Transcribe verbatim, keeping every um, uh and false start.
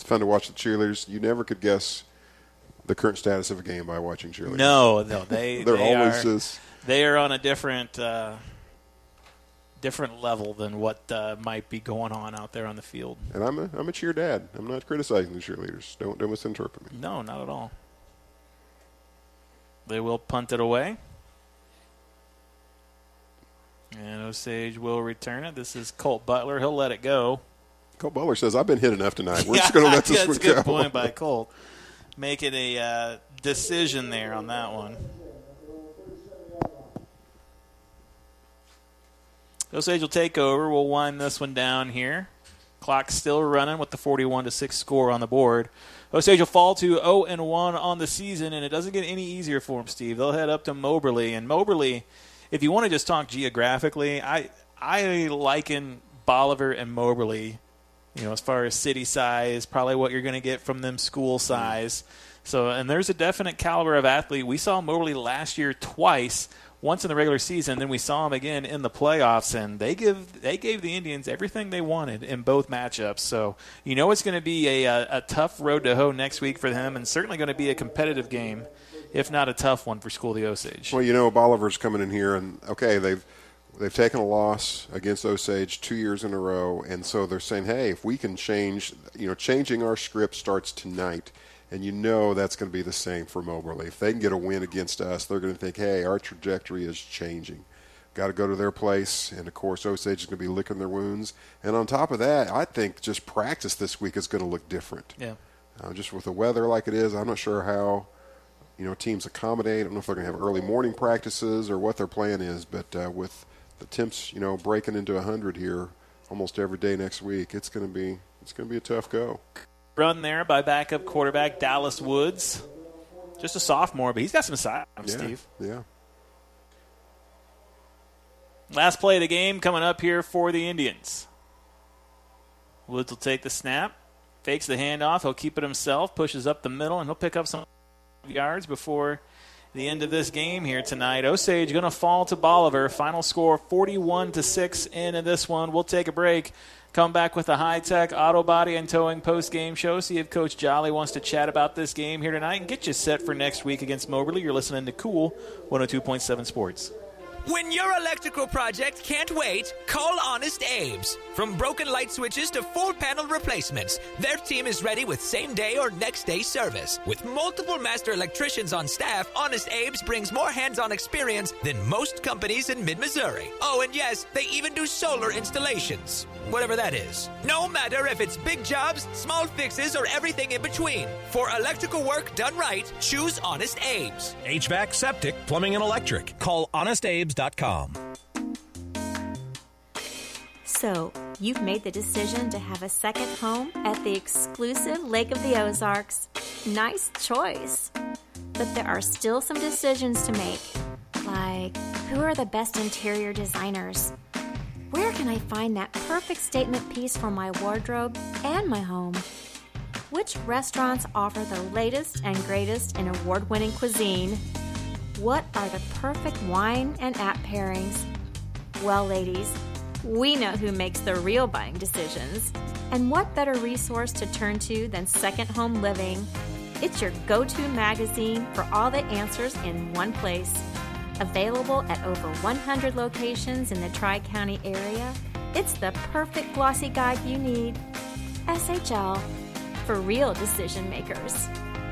fun to watch the cheerleaders. You never could guess the current status of a game by watching cheerleaders. No, no, they they're they always are, just they are on a different uh, different level than what uh, might be going on out there on the field. And I'm a I'm a cheer dad. I'm not criticizing the cheerleaders. Don't don't misinterpret me. No, not at all. They will punt it away. And Osage will return it. This is Colt Butler. He'll let it go. Colt Butler says, I've been hit enough tonight. We're just going to let this yeah, one go. That's a good point by Colt. Make it a uh, decision there on that one. Osage will take over. We'll wind this one down here. Clock still running with the forty-one to six score on the board. Osage will fall to oh and one on the season, and it doesn't get any easier for them, Steve. They'll head up to Moberly. And Moberly, if you want to just talk geographically, I I liken Bolivar and Moberly, you know, as far as city size, probably what you're going to get from them school size. So, and there's a definite caliber of athlete. We saw Moberly last year twice, once in the regular season, then we saw them again in the playoffs, and they give they gave the Indians everything they wanted in both matchups. So you know it's going to be a, a, a tough road to hoe next week for them, and certainly going to be a competitive game, if not a tough one for School of the Osage. Well, you know, Bolivar's coming in here, and, okay, they've they've taken a loss against Osage two years in a row, and so they're saying, hey, if we can change, you know, changing our script starts tonight. And you know that's going to be the same for Moberly. If they can get a win against us, they're going to think, hey, our trajectory is changing. Got to go to their place. And, of course, Osage is going to be licking their wounds. And on top of that, I think just practice this week is going to look different. Yeah. Uh, just with the weather like it is, I'm not sure how, you know, teams accommodate. I don't know if they're going to have early morning practices or what their plan is. But uh, with the temps, you know, breaking into one hundred here almost every day next week, it's going to be it's going to be a tough go. Run there by backup quarterback Dallas Woods. Just a sophomore, but he's got some size, yeah, Steve. Yeah. Last play of the game coming up here for the Indians. Woods will take the snap, fakes the handoff. He'll keep it himself, pushes up the middle, and he'll pick up some yards before the end of this game here tonight. Osage going to fall to Bolivar. Final score forty-one to six in this one. We'll take a break. Come back with a high-tech auto body and towing post-game show. See if Coach Jolly wants to chat about this game here tonight and get you set for next week against Moberly. You're listening to Cool one oh two point seven Sports. When your electrical project can't wait, call Honest Abe's. From broken light switches to full panel replacements, their team is ready with same-day or next-day service. With multiple master electricians on staff, Honest Abe's brings more hands-on experience than most companies in mid-Missouri. Oh, and yes, they even do solar installations. Whatever that is. No matter if it's big jobs, small fixes, or everything in between. For electrical work done right, choose Honest Abe's. H V A C, septic, plumbing, and electric. Call honest abes dot com. So, you've made the decision to have a second home at the exclusive Lake of the Ozarks. Nice choice. But there are still some decisions to make. Like, who are the best interior designers? Where can I find that perfect statement piece for my wardrobe and my home? Which restaurants offer the latest and greatest in award-winning cuisine? What are the perfect wine and app pairings? Well, ladies, we know who makes the real buying decisions. And what better resource to turn to than Second Home Living? It's your go-to magazine for all the answers in one place. Available at over one hundred locations in the Tri-County area, it's the perfect glossy guide you need. S H L, for real decision makers.